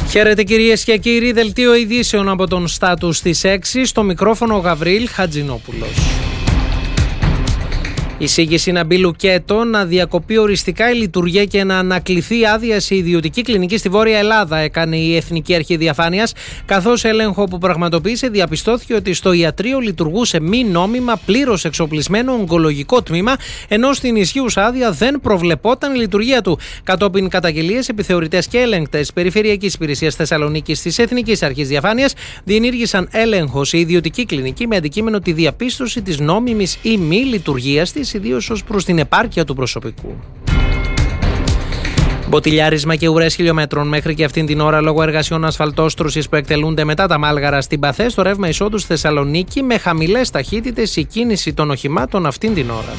Χαίρετε κυρίες και κύριοι, δελτίο ειδήσεων από τον Στάτους στις 6, στο μικρόφωνο ο Γαβρίλ Χατζηνόπουλος. Εισήγηση να μπει λουκέτο, να διακοπεί οριστικά η λειτουργία και να ανακληθεί άδεια σε ιδιωτική κλινική στη Βόρεια Ελλάδα, έκανε η Εθνική Αρχή Διαφάνειας, καθώς έλεγχο που πραγματοποίησε διαπιστώθηκε ότι στο ιατρείο λειτουργούσε μη νόμιμα πλήρως εξοπλισμένο ογκολογικό τμήμα, ενώ στην ισχύουσα άδεια δεν προβλεπόταν η λειτουργία του. Κατόπιν καταγγελίες, επιθεωρητές και έλεγκτες Περιφερειακής Υπηρεσίας Θεσσαλονίκης της Εθνικής Αρχής Διαφάνειας διενήργησαν έλεγχο σε ιδιωτική κλινική με αντικείμενο τη διαπίστωση της νόμιμης ή μη λειτουργίας της, ιδίως ως προς την επάρκεια του προσωπικού. Μποτιλιάρισμα και ουρές χιλιόμετρων μέχρι και αυτήν την ώρα λόγω εργασιών ασφαλτόστρωσης που εκτελούνται μετά τα Μάλγαρα στην Παθέ, στο ρεύμα εισόδου στη Θεσσαλονίκη, με χαμηλές ταχύτητες η κίνηση των οχημάτων αυτήν την ώρα.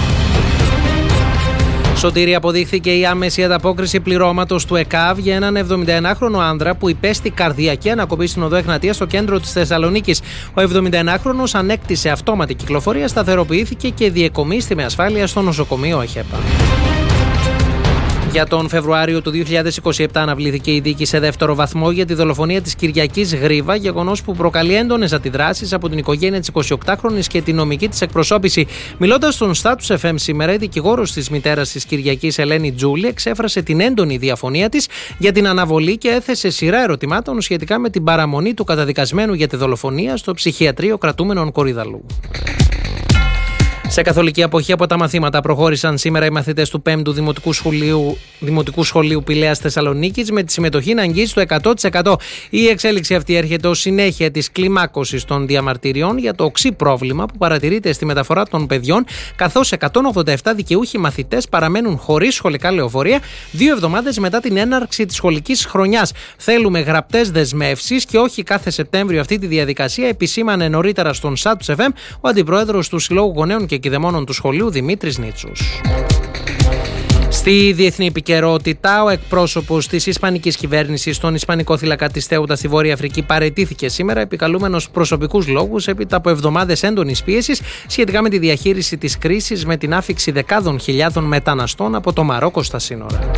Σωτήρη, αποδείχθηκε η άμεση ανταπόκριση πληρώματος του ΕΚΑΒ για έναν 71χρονο άνδρα που υπέστη καρδιακή ανακοπή στην οδό Εγνατίας στο κέντρο της Θεσσαλονίκης. Ο 71χρονος ανέκτησε αυτόματη κυκλοφορία, σταθεροποιήθηκε και διεκομίστη με ασφάλεια στο νοσοκομείο ΕΧΕΠΑ. Για τον Φεβρουάριο του 2027 αναβλήθηκε η δίκη σε δεύτερο βαθμό για τη δολοφονία της Κυριακής Γρήβα, γεγονός που προκαλεί έντονες αντιδράσεις από την οικογένεια της 28χρονης και την νομική της εκπροσώπηση. Μιλώντας στον Status FM σήμερα, η δικηγόρος της μητέρας της Κυριακής, Ελένη Τζούλη, εξέφρασε την έντονη διαφωνία της για την αναβολή και έθεσε σειρά ερωτημάτων σχετικά με την παραμονή του καταδικασμένου για τη δολοφονία στο ψυχιατρίο κρατούμενων Κορυδαλού. Σε καθολική αποχή από τα μαθήματα προχώρησαν σήμερα οι μαθητές του 5ου Δημοτικού Σχολείου Πηλαίας Θεσσαλονίκης, με τη συμμετοχή να αγγίζει το 100%. Η εξέλιξη αυτή έρχεται ως συνέχεια της κλιμάκωσης των διαμαρτυριών για το οξύ πρόβλημα που παρατηρείται στη μεταφορά των παιδιών, καθώς 187 δικαιούχοι μαθητές παραμένουν χωρίς σχολικά λεωφορεία 2 εβδομάδες μετά την έναρξη της σχολικής χρονιάς. Θέλουμε γραπτές δεσμεύσεις και όχι κάθε Σεπτέμβριο αυτή τη διαδικασία, επισήμανε νωρίτερα στον Status FM ο αντιπρόεδρος του Συλλόγου Γονέων και Κηδεμόνων του Σχολείου, Δημήτρης Νίτσους. Στη διεθνή επικαιρότητα, ο εκπρόσωπος της Ισπανικής κυβέρνησης στον Ισπανικό θύλακα της Θέουτα στη Βόρεια Αφρική παραιτήθηκε σήμερα, επικαλούμενος προσωπικούς λόγους έπειτα από εβδομάδες έντονης πίεσης σχετικά με τη διαχείριση της κρίσης με την άφιξη δεκάδων χιλιάδων μεταναστών από το Μαρόκο στα σύνορα.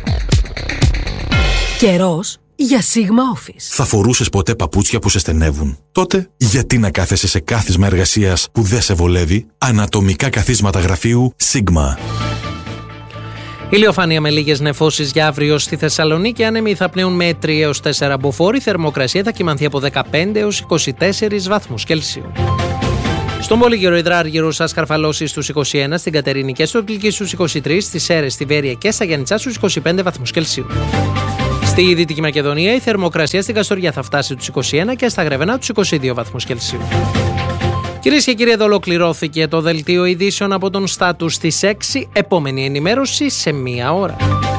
Καιρός για Sigma Office. Θα φορούσες ποτέ παπούτσια που σε στενεύουν? Τότε γιατί να κάθεσαι σε κάθισμα εργασίας που δεν σε βολεύει? Ανατομικά καθίσματα γραφείου Sigma. Ηλιοφάνεια με λίγες νεφώσεις για αύριο στη Θεσσαλονίκη. Άνεμοι θα πνέουν με 3 έως 4 μποφόρ. Η θερμοκρασία θα κυμανθεί από 15 έως 24 βαθμούς Κελσίου. Στον Πολύγυρο υδράργυρος θα σκαρφαλώσει στους 21, στην Κατερίνη και στο Κλική στους 23, στις Σέρρες, στη Βέρεια και στα Γιαννιτσά στους 25 βαθμούς Κελσίου. Στη Δυτική Μακεδονία η θερμοκρασία στην Καστοριά θα φτάσει τους 21 και στα Γρεβενά τους 22 βαθμούς Κελσίου. Κυρίες και κύριοι, εδώ ολοκληρώθηκε το δελτίο ειδήσεων από τον Στάτους στις 6. Επόμενη ενημέρωση σε 1 ώρα.